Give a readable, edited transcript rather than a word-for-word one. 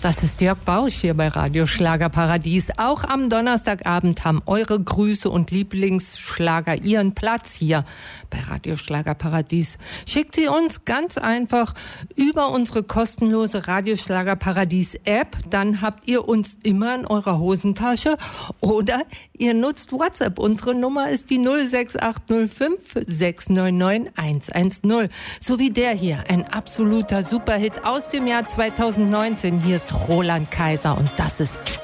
Das ist Jörg Bausch hier bei Radio Schlagerparadies. Auch am Donnerstagabend haben eure Grüße und Lieblingsschlager ihren Platz hier bei Radio Schlagerparadies. Schickt sie uns ganz einfach über unsere kostenlose Radio Schlagerparadies App. Dann habt ihr uns immer in eurer Hosentasche oder ihr nutzt WhatsApp. Unsere Nummer ist die 06805 699 110. So wie der hier, ein absoluter Superhit aus dem Jahr 2019. Hier ist Roland Kaiser und das ist